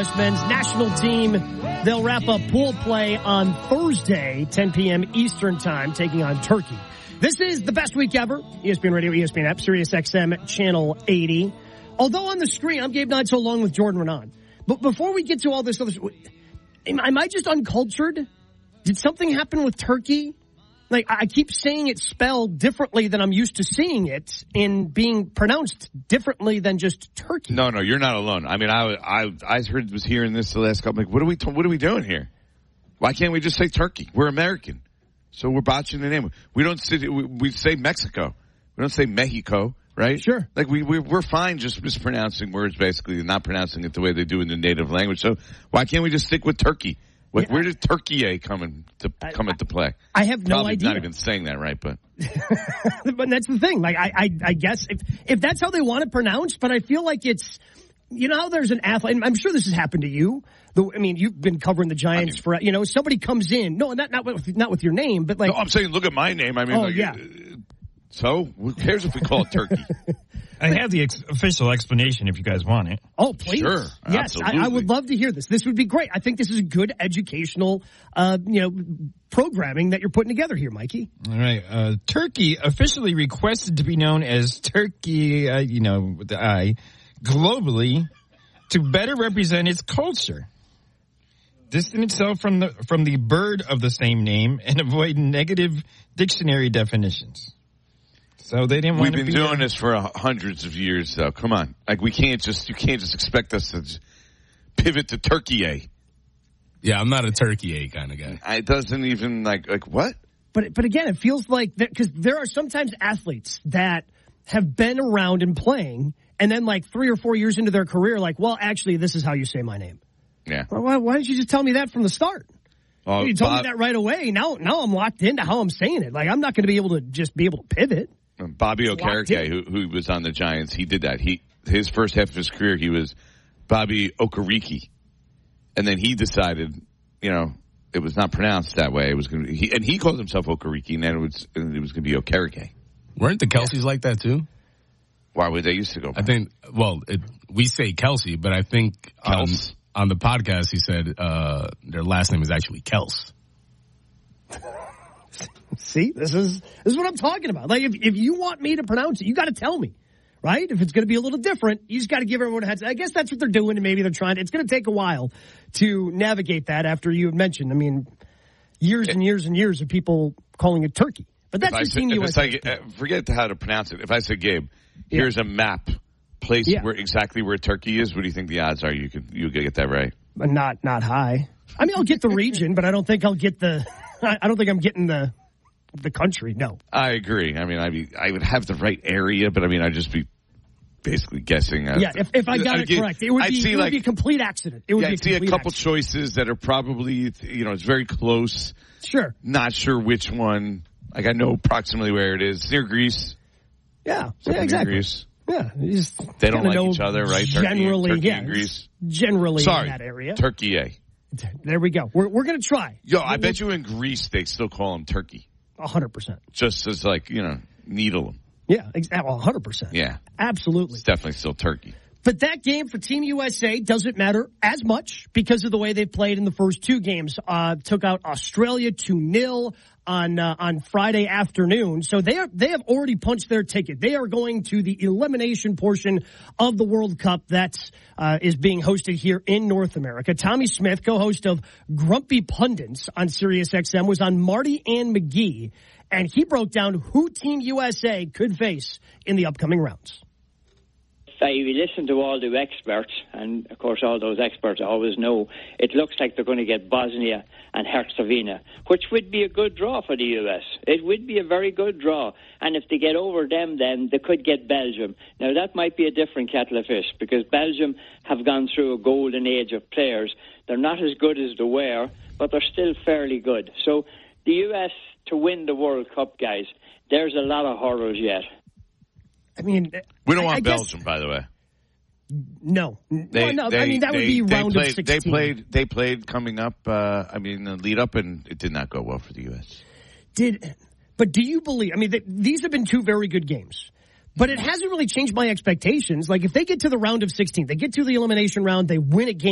U.S. men's national team. They'll wrap up pool play on Thursday, 10 p.m. Eastern time, taking on Turkey. This is the best week ever. ESPN Radio, ESPN app, Sirius XM, Channel 80. Although on the screen, I'm Gabe Nights along with Jordan Renan. But before we get to all this other stuff, am I just uncultured? Did something happen with Turkey? Like, I keep saying it spelled differently than I'm used to seeing it and being pronounced differently than just Turkey. No, you're not alone. I mean, I heard was hearing this the last couple. Like, what are we doing here? Why can't we just say Turkey? We're American, so we're botching the name. We say Mexico. We don't say Mexico, right? Sure. Like we're fine just mispronouncing words, basically, and not pronouncing it the way they do in the native language. So why can't we just stick with Turkey? Like, where did Turkey come into play? I have no idea. Not even saying that right, but but that's the thing. Like, I guess if that's how they want it pronounced, but I feel like it's, you know, how there's an athlete. And I'm sure this has happened to you. I mean, you've been covering the Giants for, you know, somebody comes in. No, not with your name, but like. No, I'm saying, look at my name. I mean, so who cares if we call it Turkey? I have the official explanation if you guys want it. Oh, please. Sure. Yes, I would love to hear this. This would be great. I think this is good educational, programming that you're putting together here, Mikey. All right. Turkey officially requested to be known as Turkey, with the I, globally to better represent its culture. Distance itself from the bird of the same name and avoid negative dictionary definitions. So they didn't want to be... We've been doing this for hundreds of years, though. Come on. Like, you can't just expect us to pivot to Turkey. Yeah, I'm not a Turkey kind of guy. It doesn't even, like what? But again, it feels like, because there are sometimes athletes that have been around and playing, and then like 3 or 4 years into their career, like, well, actually, this is how you say my name. Yeah. Well, why didn't you just tell me that from the start? You told me that right away. Now I'm locked into how I'm saying it. Like, I'm not going to be able to pivot. Bobby Okereke, who was on the Giants, he did that. His first half of his career, he was Bobby Okereke, and then he decided, it was not pronounced that way. It was going to be, and he called himself Okereke, and then it was going to be Okereke. Weren't the Kelceys like that too? Why would they used to go? I think. Well, we say Kelsey, but I think on the podcast he said their last name is actually Kels. See, this is what I'm talking about. Like, if you want me to pronounce it, you got to tell me, right? If it's going to be a little different, you just got to give everyone a heads up. I guess that's what they're doing, and maybe they're trying. It's going to take a while to navigate that. After you had mentioned, I mean, years and years and years of people calling it Turkey, but that's the Team USA. Forget how to pronounce it. If I say, Gabe, here's a map, place exactly where Turkey is. What do you think the odds are? You get that right? Not high. I mean, I'll get the region, but I don't think I'll get the. I don't think I'm getting the country. No, I agree. I mean, I would have the right area, but I mean, I'd just be basically guessing. If I got it correct, it would be a complete accident. It would be I'd see a couple choices that are probably, it's very close. Sure. Not sure which one. Like, I know approximately where it is. Near Greece. Yeah, exactly. Near Greece. Yeah, they don't like each other, right? Generally, Turkey and Greece. Generally, in that area. Turkey. There we go. We're going to try. I bet you in Greece they still call him Turkey. 100%. Just as needle him. Yeah, 100%. Yeah. Absolutely. It's definitely still Turkey. But that game for Team USA doesn't matter as much because of the way they played in the first two games. Took out Australia 2-0 on Friday afternoon. So they have already punched their ticket. They are going to the elimination portion of the World Cup that is being hosted here in North America. Tommy Smith, co-host of Grumpy Pundits on Sirius XM, was on Marty and McGee, and he broke down who Team USA could face in the upcoming rounds. We listen to all the experts, and of course all those experts always know it looks like they're going to get Bosnia and Herzegovina, which would be a good draw for the US. It would be a very good draw, and if they get over them, then they could get Belgium. Now that might be a different kettle of fish, because Belgium have gone through a golden age of players. They're not as good as they were, but they're still fairly good. So the US to win the World Cup, guys, there's a lot of hurdles yet. I mean, we don't want Belgium, by the way. No. I mean, that would be round of 16. They played coming up, lead up, and it did not go well for the U.S. But do you believe, I mean, these have been two very good games, but it hasn't really changed my expectations. Like, if they get to the round of 16, they get to the elimination round, they win a game.